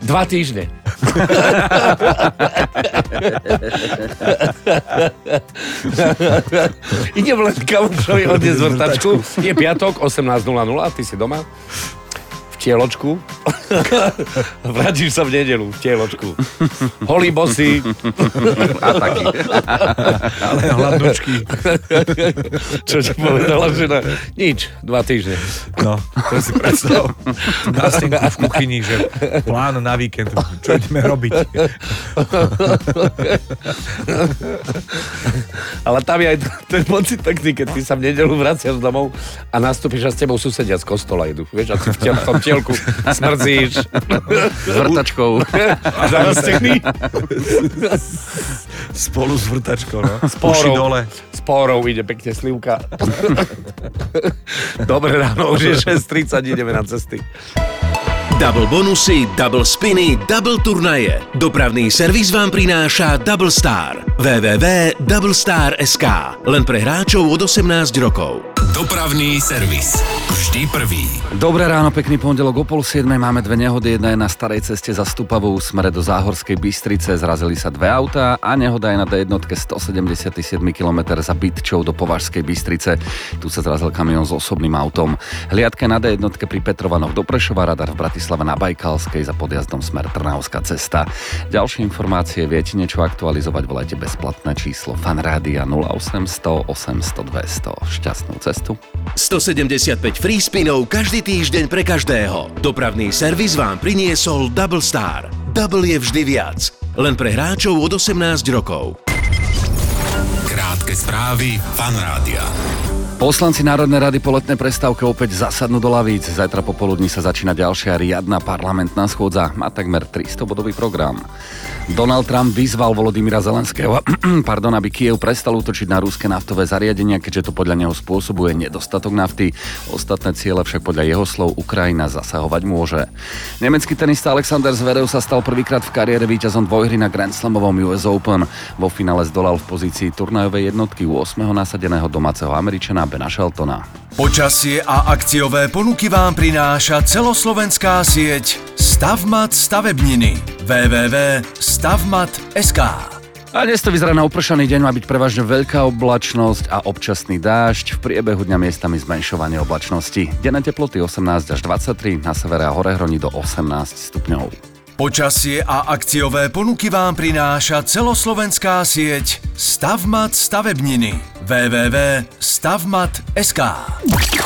2 týždne. Idem len kamošovi odniesť vrtačku. Je piatok, 18:00, ty si doma. V tieločku. Vrátiš sa v nedeľu v tieločku. Holý bosý. A taký. Ale hladnočky. Čo ti povedala žena? Nič, 2 týždne. No, to si predstav. Na stenku v kuchyni, že plán na víkend. Čo ideme robiť? Ale tam je aj ten pocit taký, keď ty sa v nedeľu vraciaš domov a nastúpiš a s tebou susedia z kostola idú. Vieš, a ty v tom tielku smrdzíš. S vrtačkou. Zarastený. Spolu s vrtačkou, no. Spórou. Uši dole. Spórou ide pekne slivka. Dobre ráno, už je 6:30, ideme na cesty. Double bonusy, double spiny, double turnaje. Dopravný servis vám prináša Double Star. www.doublestar.sk. Len pre hráčov od 18 rokov. Dopravný servis. Vždy prvý. Dobré ráno, pekný pondelok o 6:30. Máme 2 nehody. Jedna je na starej ceste za Stupavou v smere do Záhorskej Bystrice. Zrazili sa 2 autá a nehoda je na D1 177 km za Bytčou do Považskej Bystrice. Tu sa zrazil kamión s osobným autom. Hliadka na D1 pri Petrovanoch do Prešova, radar v Bratislave na Bajkalskej za podjazdom smer Trnavská cesta. Ďalšie informácie viete niečo aktualizovať, volajte bezplatné číslo Fanrádia 0800 800 200. Šťastnú cestu. 175 free spinov každý týždeň pre každého. Dopravný servis vám priniesol Double Star. Double je vždy viac. Len pre hráčov od 18 rokov. Krátke správy Fanrádia. Poslanci Národnej rady po letnej prestávke opäť zasadnú do lavíc. Zajtra popoludní sa začína ďalšia riadna parlamentná schôdza. Má takmer 300-bodový program. Donald Trump vyzval Volodymyra Zelenského, aby Kyjev prestal útočiť na ruské naftové zariadenia, keďže to podľa neho spôsobuje nedostatok nafty. Ostatné ciele však podľa jeho slov Ukrajina zasahovať môže. Nemecký tenista Alexander Zverev sa stal prvýkrát v kariére víťazom dvojhry na Grand Slamovom US Open. Vo finále zdolal v pozícii turnajovej jednotky u 8. nasadeného domáceho Američana Bena Sheltona. Počasie a akciové ponuky vám prináša celoslovenská sieť Stavmat stavebniny. www.stavmat.sk. A dnes to vyzerá na upršaný deň, má byť prevažne veľká oblačnosť a občasný dážď. V priebehu dňa miestami zmenšovanie oblačnosti. Denné teploty 18 až 23, na severe a hore hroni do 18 stupňov. Počasie a akciové ponuky vám prináša celoslovenská sieť Stavmat stavebniny. www.stavmat.sk.